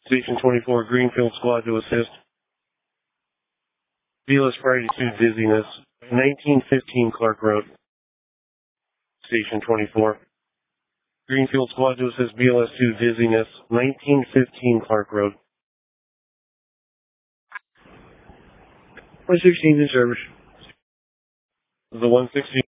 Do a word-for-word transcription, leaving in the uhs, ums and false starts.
Station twenty-four, Greenfield Squad to assist. B L S Friday two, dizziness. nineteen fifteen Clark Road. Station twenty-four. Greenfield Squad to assist, B L S two, dizziness. nineteen fifteen Clark Road. one sixteen in service. The one sixteen.